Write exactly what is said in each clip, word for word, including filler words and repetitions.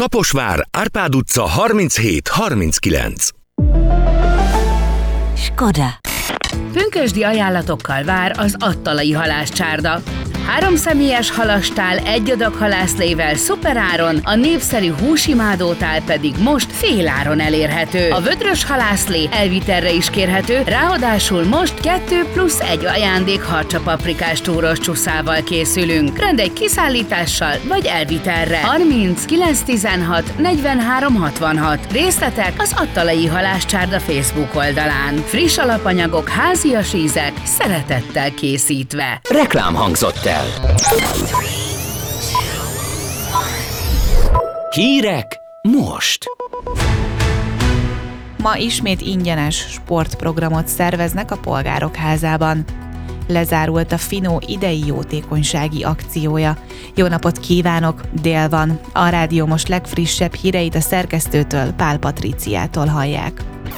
Kaposvár, Árpád utca harminchét harminckilenc. Skoda. Pünkösdi ajánlatokkal vár az Attalai halászcsárda. Három személyes halastál egy adag halászlével szuperáron, a népszerű húsimádótál pedig most féláron elérhető. A vödrös halászlé elvitelre is kérhető, ráadásul most kettő plusz egy ajándék harcsapaprikás túros csuszával készülünk. Rendelj kiszállítással vagy elvitelre. harminc kilenc tizenhat negyvenhárom hatvanhat. Részletek az Attalai halászcsárda Facebook oldalán. Friss alapanyagok, házias ízek, szeretettel készítve. Reklám hangzott el. Hírek most. Ma ismét ingyenes sportprogramot szerveznek a Polgárok Házában. Lezárult a Finó idei jótékonysági akciója. Jó napot kívánok, dél van. A rádió most legfrissebb híreit a szerkesztőtől, Pál Patriciától hallják.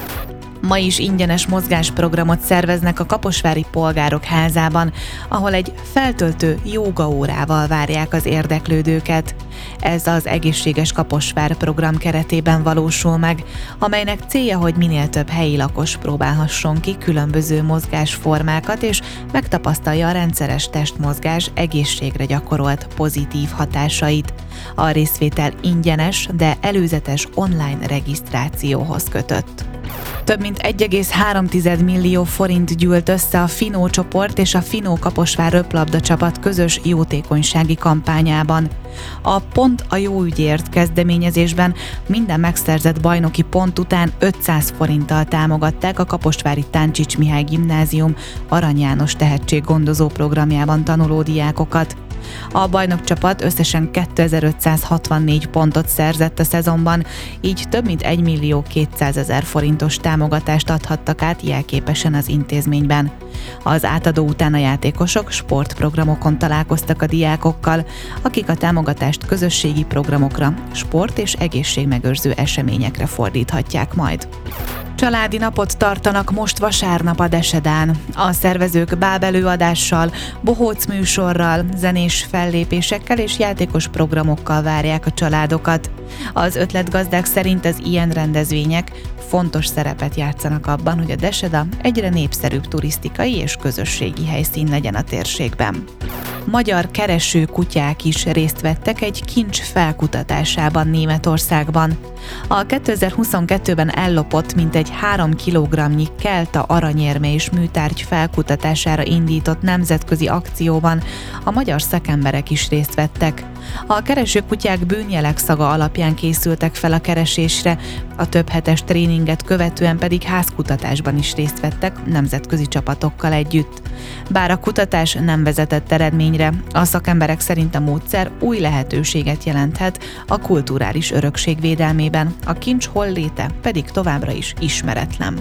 Ma is ingyenes mozgásprogramot szerveznek a Kaposvári Polgárok Házában, ahol egy feltöltő jógaórával várják az érdeklődőket. Ez az Egészséges Kaposvár program keretében valósul meg, amelynek célja, hogy minél több helyi lakos próbálhasson ki különböző mozgásformákat, és megtapasztalja a rendszeres testmozgás egészségre gyakorolt pozitív hatásait. A részvétel ingyenes, de előzetes online regisztrációhoz kötött. Több mint egy egész három millió forint gyűlt össze a Finó csoport és a Finó Kaposvár röplabda csapat közös jótékonysági kampányában. A Pont a jó ügyért kezdeményezésben minden megszerzett bajnoki pont után ötszáz forinttal támogatták a kaposvári Táncsics Mihály Gimnázium Arany János tehetséggondozó programjában tanuló diákokat. A bajnokcsapat összesen kétezer-ötszázhatvannégy pontot szerzett a szezonban, így több mint egy millió kétszázezer forintos támogatást adhattak át jelképesen az intézményben. Az átadó után a játékosok sportprogramokon találkoztak a diákokkal, akik a támogatást közösségi programokra, sport- és egészségmegőrző eseményekre fordíthatják majd. Családi napot tartanak most vasárnap a Desedán. A szervezők bábelőadással, bohóc műsorral, zenés fellépésekkel és játékos programokkal várják a családokat. Az ötletgazdák szerint az ilyen rendezvények fontos szerepet játszanak abban, hogy a Deseda egyre népszerűbb turisztikai és közösségi helyszín legyen a térségben. Magyar kereső kutyák is részt vettek egy kincs felkutatásában Németországban. A kétezer-huszonkettőben ellopott mintegy három kilogramnyi kelta aranyérme és műtárgy felkutatására indított nemzetközi akcióban a magyar szakemberek is részt vettek. A keresőkutyák bűnjelek szaga alapján készültek fel a keresésre, a több hetes tréninget követően pedig házkutatásban is részt vettek nemzetközi csapatokkal együtt. Bár a kutatás nem vezetett eredményre, a szakemberek szerint a módszer új lehetőséget jelenthet a kulturális örökség védelmében, a kincs holléte pedig továbbra is ismeretlen.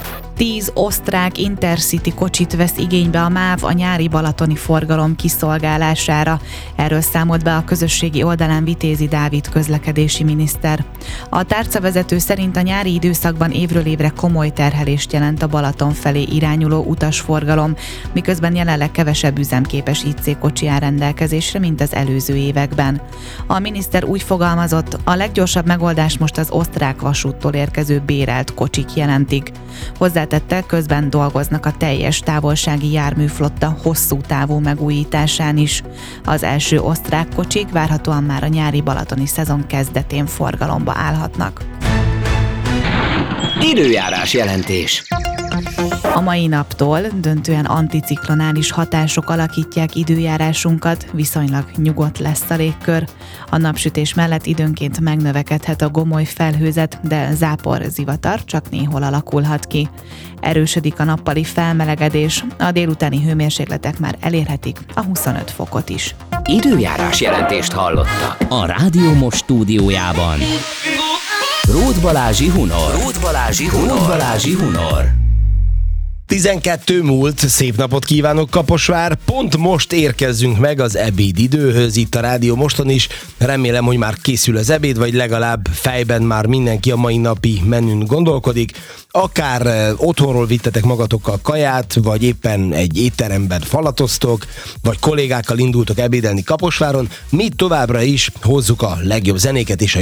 Tíz osztrák Intercity kocsit vesz igénybe a MÁV a nyári balatoni forgalom kiszolgálására. Erről számolt be a közösségi oldalán Vitézi Dávid közlekedési miniszter. A tárcavezető szerint a nyári időszakban évről évre komoly terhelést jelent a Balaton felé irányuló utasforgalom, miközben jelenleg kevesebb üzemképes i cé kocsi áll rendelkezésre, mint az előző években. A miniszter úgy fogalmazott, a leggyorsabb megoldás most az osztrák vasúttól érkező bérelt kocsik jelentik. Hozzátette, közben dolgoznak a teljes távolsági járműflotta hosszú távú megújításán is. Az első osztrák kocsik várhatóan már a nyári balatoni szezon kezdetén forgalomba állhatnak. Időjárás jelentés. A mai naptól döntően anticiklonális hatások alakítják időjárásunkat, viszonylag nyugodt lesz a légkör. A napsütés mellett időnként megnövekedhet a gomoly felhőzet, de zápor, zivatar csak néhol alakulhat ki. Erősödik a nappali felmelegedés, a délutáni hőmérsékletek már elérhetik a huszonöt fokot is. Időjárás jelentést hallotta a Rádió Most stúdiójában. Róth Balázsi Hunor. Róth Balázsi Hunor. Róth Balázsi Hunor. tizenkettő múlt, szép napot kívánok Kaposvár, pont most érkezzünk meg az ebédidőhöz itt a Rádió Moston is, remélem, hogy már készül az ebéd, vagy legalább fejben már mindenki a mai napi menün gondolkodik, akár otthonról vittetek magatokkal kaját, vagy éppen egy étteremben falatoztok, vagy kollégákkal indultok ebédelni Kaposváron, mi továbbra is hozzuk a legjobb zenéket és a